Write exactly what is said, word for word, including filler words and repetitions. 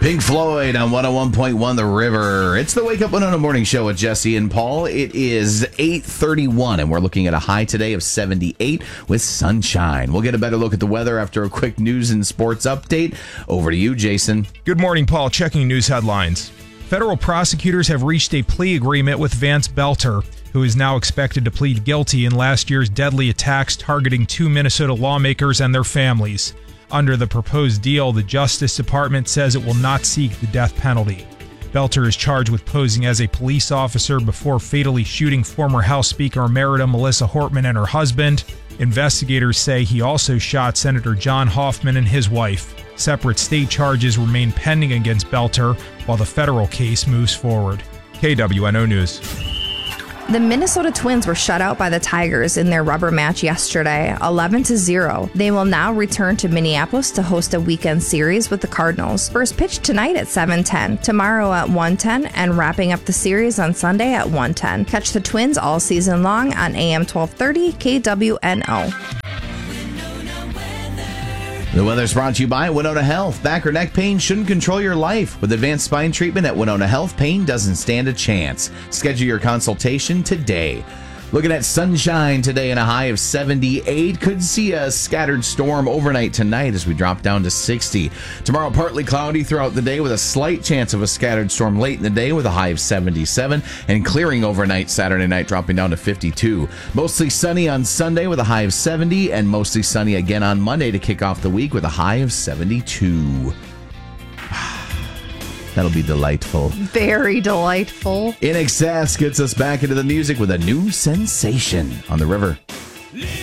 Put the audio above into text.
Pink Floyd on one oh one point one The River. It's the Wake Up Winona Morning Show with Jesse and Paul. It is eight thirty-one, and we're looking at a high today of seventy-eight with sunshine. We'll get a better look at the weather after a quick news and sports update. Over to you, Jason. Good morning, Paul. Checking news headlines. Federal prosecutors have reached a plea agreement with Vance Belter, who is now expected to plead guilty in last year's deadly attacks targeting two Minnesota lawmakers and their families. Under the proposed deal, the Justice Department says it will not seek the death penalty. Belter is charged with posing as a police officer before fatally shooting former House Speaker Emerita Melissa Hortman and her husband. Investigators say he also shot Senator John Hoffman and his wife. Separate state charges remain pending against Belter while the federal case moves forward. K W N O News. The Minnesota Twins were shut out by the Tigers in their rubber match yesterday, eleven to zero. They will now return to Minneapolis to host a weekend series with the Cardinals. First pitch tonight at seven ten, tomorrow at one ten, and wrapping up the series on Sunday at one ten. Catch the Twins all season long on A M twelve thirty K W N O. The weather's brought to you by Winona Health. Back or neck pain shouldn't control your life. With advanced spine treatment at Winona Health, pain doesn't stand a chance. Schedule your consultation today. Looking at sunshine today and a high of seventy-eight. Could see a scattered storm overnight tonight as we drop down to sixty. Tomorrow, partly cloudy throughout the day with a slight chance of a scattered storm late in the day with a high of seventy-seven. And clearing overnight Saturday night, dropping down to fifty-two. Mostly sunny on Sunday with a high of seventy. And mostly sunny again on Monday to kick off the week with a high of seventy-two. That'll be delightful. Very delightful. In Excess gets us back into the music with a new sensation on the river.